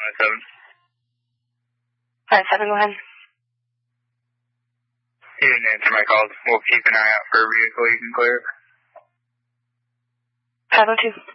507, go ahead. You didn't answer my calls. We'll keep an eye out for a vehicle you can clear. 502.